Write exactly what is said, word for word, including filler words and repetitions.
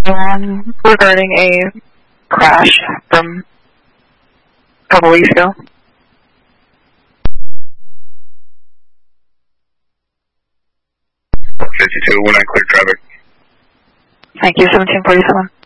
Um, regarding a crash from a couple weeks ago. fifty-two, one nine, clear traffic. Thank you, seventeen forty-seven.